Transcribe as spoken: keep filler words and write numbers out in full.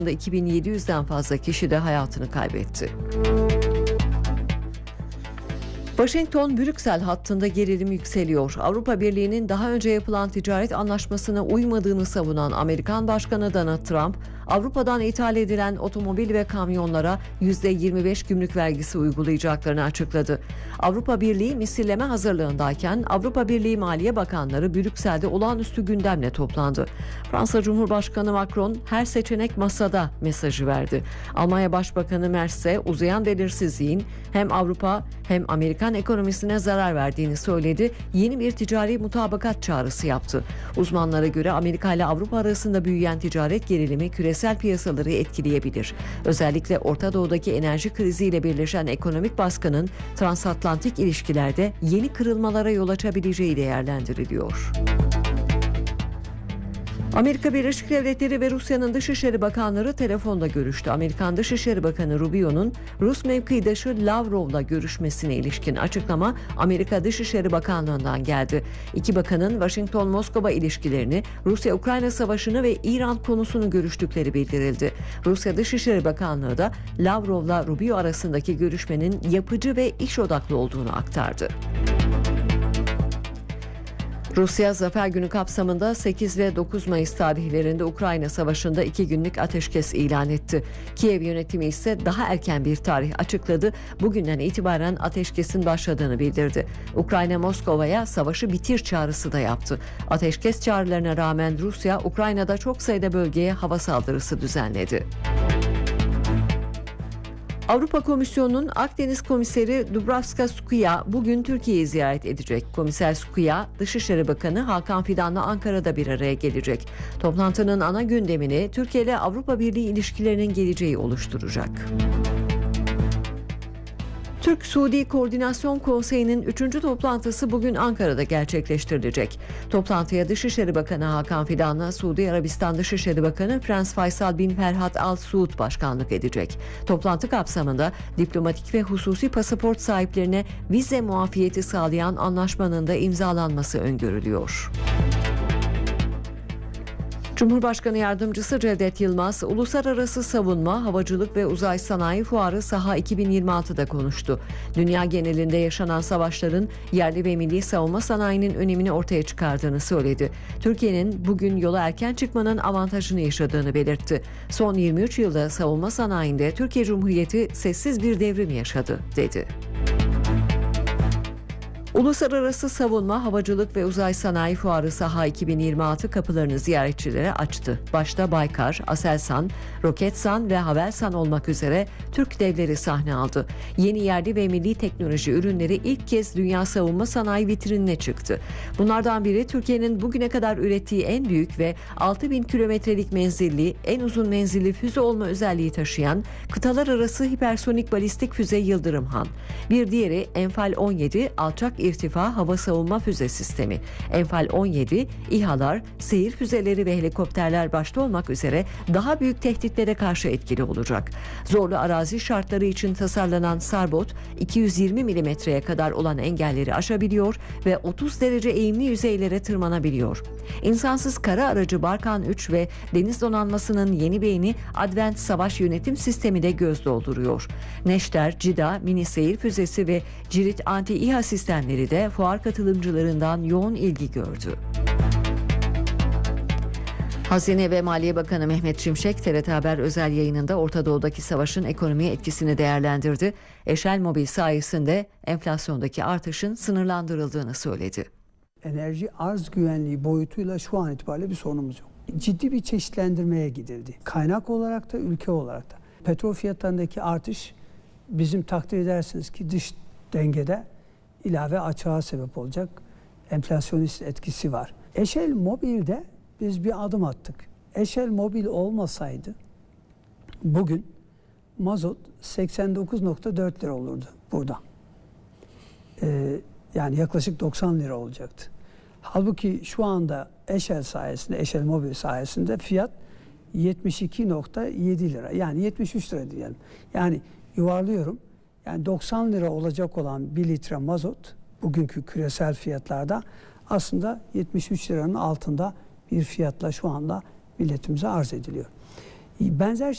iki bin yedi yüzden fazla kişi de hayatını kaybetti. Washington-Brüksel hattında gerilim yükseliyor. Avrupa Birliği'nin daha önce yapılan ticaret anlaşmasına uymadığını savunan Amerikan Başkanı Donald Trump, Avrupa'dan ithal edilen otomobil ve kamyonlara yüzde yirmi beş gümrük vergisi uygulayacaklarını açıkladı. Avrupa Birliği misilleme hazırlığındayken Avrupa Birliği Maliye Bakanları Brüksel'de olağanüstü gündemle toplandı. Fransa Cumhurbaşkanı Macron her seçenek masada mesajı verdi. Almanya Başbakanı Merz ise uzayan belirsizliğin hem Avrupa hem Amerikan ekonomisine zarar verdiğini söyledi. Yeni bir ticari mutabakat çağrısı yaptı. Uzmanlara göre Amerika ile Avrupa arasında büyüyen ticaret gerilimi küresel piyasaları etkileyebilir. Özellikle Orta Doğu'daki enerji kriziyle birleşen ekonomik baskının transatlantik ilişkilerde yeni kırılmalara yol açabileceği değerlendiriliyor. Amerika Birleşik Devletleri ve Rusya'nın Dışişleri Bakanları telefonda görüştü. Amerikan Dışişleri Bakanı Rubio'nun Rus mevkidaşı Lavrov'la görüşmesine ilişkin açıklama Amerika Dışişleri Bakanlığı'ndan geldi. İki bakanın Washington-Moskova ilişkilerini, Rusya-Ukrayna Savaşı'nı ve İran konusunu görüştükleri bildirildi. Rusya Dışişleri Bakanlığı da Lavrov'la Rubio arasındaki görüşmenin yapıcı ve iş odaklı olduğunu aktardı. Rusya Zafer Günü kapsamında sekiz ve dokuz Mayıs tarihlerinde Ukrayna Savaşı'nda iki günlük ateşkes ilan etti. Kiev yönetimi ise daha erken bir tarih açıkladı. Bugünden itibaren ateşkesin başladığını bildirdi. Ukrayna Moskova'ya savaşı bitir çağrısı da yaptı. Ateşkes çağrılarına rağmen Rusya, Ukrayna'da çok sayıda bölgeye hava saldırısı düzenledi. Avrupa Komisyonu'nun Akdeniz Komiseri Dubravka Schuia bugün Türkiye'yi ziyaret edecek. Komiser Schuia, Dışişleri Bakanı Hakan Fidan'la Ankara'da bir araya gelecek. Toplantının ana gündemini Türkiye ile Avrupa Birliği ilişkilerinin geleceği oluşturacak. Türk-Suudi Koordinasyon Konseyi'nin üçüncü toplantısı bugün Ankara'da gerçekleştirilecek. Toplantıya Dışişleri Bakanı Hakan Fidan'la Suudi Arabistan Dışişleri Bakanı Prens Faysal bin Ferhat Al Suud başkanlık edecek. Toplantı kapsamında diplomatik ve hususi pasaport sahiplerine vize muafiyeti sağlayan anlaşmanın da imzalanması öngörülüyor. Cumhurbaşkanı Yardımcısı Cevdet Yılmaz, Uluslararası Savunma, Havacılık ve Uzay Sanayi Fuarı Saha iki bin yirmi altıda konuştu. Dünya genelinde yaşanan savaşların yerli ve milli savunma sanayinin önemini ortaya çıkardığını söyledi. Türkiye'nin bugün yola erken çıkmanın avantajını yaşadığını belirtti. Son yirmi üç yılda savunma sanayinde Türkiye Cumhuriyeti sessiz bir devrim yaşadı, dedi. Uluslararası Savunma, Havacılık ve Uzay Sanayi Fuarı Saha iki bin yirmi altı kapılarını ziyaretçilere açtı. Başta Baykar, Aselsan, Roketsan ve Havelsan olmak üzere Türk devleri sahne aldı. Yeni yerli ve milli teknoloji ürünleri ilk kez dünya savunma sanayi vitrinine çıktı. Bunlardan biri Türkiye'nin bugüne kadar ürettiği en büyük ve altı bin kilometrelik menzilli, en uzun menzilli füze olma özelliği taşıyan kıtalar arası hipersonik balistik füze Yıldırım Han. Bir diğeri Enfal on yedi alçak irtifa hava savunma füze sistemi. Enfal on yedi, İHA'lar, seyir füzeleri ve helikopterler başta olmak üzere daha büyük tehditlere karşı etkili olacak. Zorlu arazi şartları için tasarlanan Sarbot, iki yüz yirmi milimetreye kadar olan engelleri aşabiliyor ve otuz derece eğimli yüzeylere tırmanabiliyor. İnsansız kara aracı Barkan üç ve deniz donanmasının yeni beyni Advent Savaş Yönetim Sistemi de göz dolduruyor. Neşter, Cida, mini seyir füzesi ve Cirit anti-İHA sistemleri de fuar katılımcılarından yoğun ilgi gördü. Hazine ve Maliye Bakanı Mehmet Şimşek, T R T Haber özel yayınında Orta Doğu'daki savaşın ekonomiye etkisini değerlendirdi. Eşel Mobil sayesinde enflasyondaki artışın sınırlandırıldığını söyledi. Enerji arz güvenliği boyutuyla şu an itibariyle bir sorunumuz yok. Ciddi bir çeşitlendirmeye gidildi. Kaynak olarak da ülke olarak da. Petrol fiyatlarındaki artış bizim takdir edersiniz ki dış dengede ilave açığa sebep olacak enflasyonist etkisi var. Eşel Mobil'de biz bir adım attık. Eşel Mobil olmasaydı bugün mazot seksen dokuz nokta dört lira olurdu burada. Ee, yani yaklaşık doksan lira olacaktı. Halbuki şu anda Eşel sayesinde, Eşel Mobil sayesinde fiyat yetmiş iki nokta yedi lira. Yani yetmiş üç lira diyelim. Yani yuvarlıyorum. Yani doksan lira olacak olan bir litre mazot bugünkü küresel fiyatlarda aslında yetmiş üç liranın altında bir fiyatla şu anda milletimize arz ediliyor. Benzer